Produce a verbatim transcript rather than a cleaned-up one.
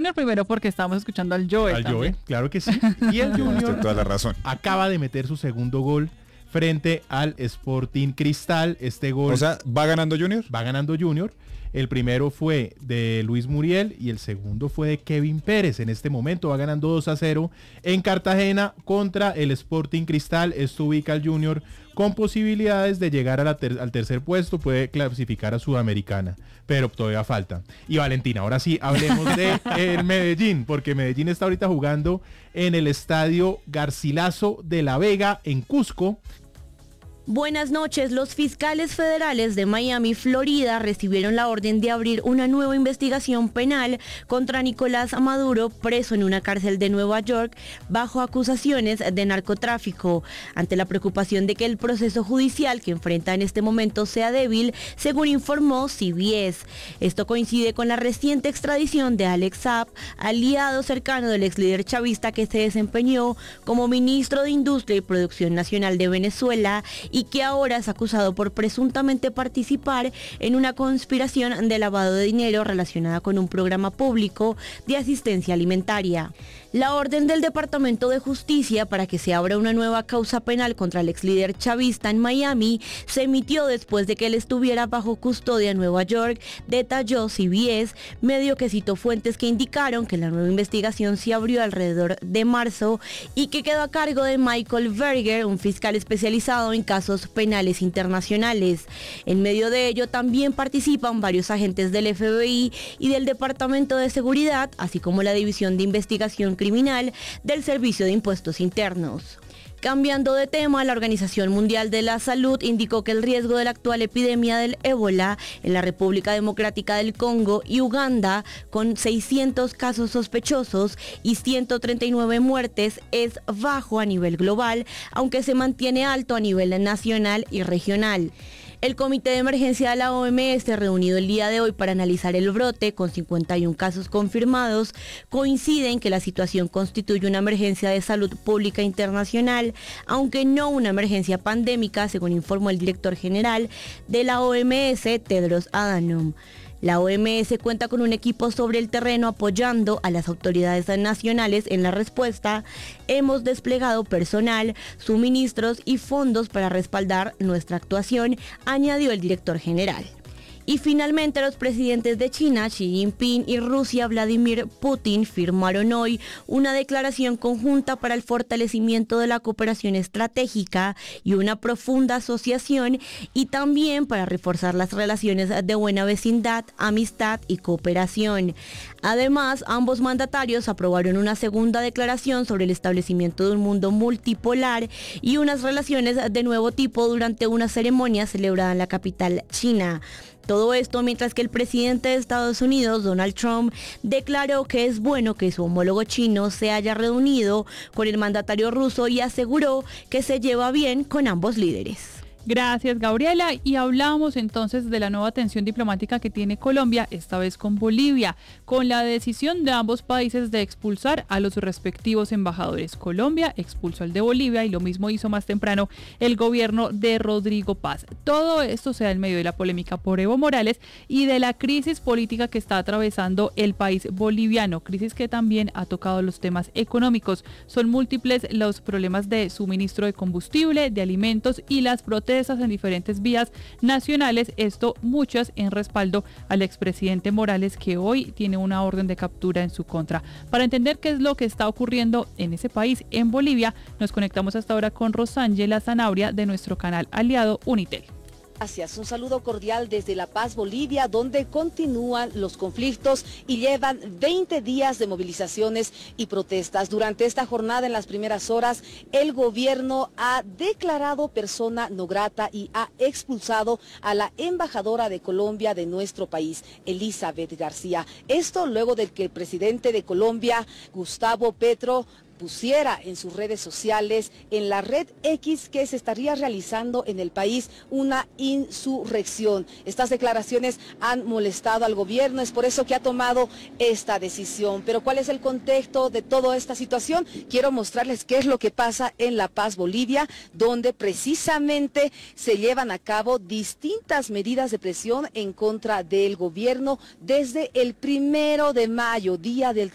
Junior primero porque estábamos escuchando al Joe. Al también. Joe, claro que sí. Y el Junior Tiene toda la razón. acaba de meter su segundo gol frente al Sporting Cristal. Este gol O sea, ¿va ganando Junior? va ganando Junior. El primero fue de Luis Muriel y el segundo fue de Kevin Pérez. En este momento va ganando dos a cero en Cartagena contra el Sporting Cristal. Esto ubica al Junior con posibilidades de llegar a la ter- al tercer puesto. Puede clasificar a Sudamericana, pero todavía falta. Y Valentina, ahora sí, hablemos de el Medellín, porque Medellín está ahorita jugando en el estadio Garcilaso de la Vega en Cusco. Buenas noches. Los fiscales federales de Miami, Florida, recibieron la orden de abrir una nueva investigación penal contra Nicolás Maduro, preso en una cárcel de Nueva York, bajo acusaciones de narcotráfico. Ante la preocupación de que el proceso judicial que enfrenta en este momento sea débil, según informó C B S. Esto coincide con la reciente extradición de Alex Saab, aliado cercano del ex líder chavista que se desempeñó como ministro de Industria y Producción Nacional de Venezuela y que ahora es acusado por presuntamente participar en una conspiración de lavado de dinero relacionada con un programa público de asistencia alimentaria. La orden del Departamento de Justicia para que se abra una nueva causa penal contra el ex líder chavista en Miami se emitió después de que él estuviera bajo custodia en Nueva York, detalló C B S, medio que citó fuentes que indicaron que la nueva investigación se abrió alrededor de marzo y que quedó a cargo de Michael Berger, un fiscal especializado en casos penales internacionales. En medio de ello también participan varios agentes del F B I y del Departamento de Seguridad, así como la División de Investigación Criminal del Servicio de Impuestos Internos. Cambiando de tema, la Organización Mundial de la Salud indicó que el riesgo de la actual epidemia del ébola en la República Democrática del Congo y Uganda, con seiscientos casos sospechosos y ciento treinta y nueve muertes, es bajo a nivel global, aunque se mantiene alto a nivel nacional y regional. El Comité de Emergencia de la O M S, reunido el día de hoy para analizar el brote, con cincuenta y un casos confirmados, coincide en que la situación constituye una emergencia de salud pública internacional, aunque no una emergencia pandémica, según informó el director general de la O M S, Tedros Adhanom. La O M S cuenta con un equipo sobre el terreno apoyando a las autoridades nacionales en la respuesta. Hemos desplegado personal, suministros y fondos para respaldar nuestra actuación, añadió el director general. Y finalmente los presidentes de China, Xi Jinping, y Rusia, Vladimir Putin, firmaron hoy una declaración conjunta para el fortalecimiento de la cooperación estratégica y una profunda asociación, y también para reforzar las relaciones de buena vecindad, amistad y cooperación. Además, ambos mandatarios aprobaron una segunda declaración sobre el establecimiento de un mundo multipolar y unas relaciones de nuevo tipo durante una ceremonia celebrada en la capital china. Todo esto mientras que el presidente de Estados Unidos, Donald Trump, declaró que es bueno que su homólogo chino se haya reunido con el mandatario ruso y aseguró que se lleva bien con ambos líderes. Gracias, Gabriela. Y hablamos entonces de la nueva tensión diplomática que tiene Colombia, esta vez con Bolivia, con la decisión de ambos países de expulsar a los respectivos embajadores. Colombia expulsó al de Bolivia y lo mismo hizo más temprano el gobierno de Rodrigo Paz. Todo esto se da en medio de la polémica por Evo Morales y de la crisis política que está atravesando el país boliviano, crisis que también ha tocado los temas económicos. Son múltiples los problemas de suministro de combustible, de alimentos y las protestas en diferentes vías nacionales, esto muchas en respaldo al expresidente Morales, que hoy tiene una orden de captura en su contra. Para entender qué es lo que está ocurriendo en ese país, en Bolivia, nos conectamos hasta ahora con Rosángela Zanabria de nuestro canal aliado Unitel. Gracias, un saludo cordial desde La Paz, Bolivia, donde continúan los conflictos y llevan veinte días de movilizaciones y protestas. Durante esta jornada, en las primeras horas, el gobierno ha declarado persona no grata y ha expulsado a la embajadora de Colombia de nuestro país, Elizabeth García. Esto luego de que el presidente de Colombia, Gustavo Petro, pusiera en sus redes sociales, en la red X, que se estaría realizando en el país una insurrección. Estas declaraciones han molestado al gobierno, es por eso que ha tomado esta decisión. Pero ¿cuál es el contexto de toda esta situación? Quiero mostrarles qué es lo que pasa en La Paz, Bolivia, donde precisamente se llevan a cabo distintas medidas de presión en contra del gobierno desde el primero de mayo, Día del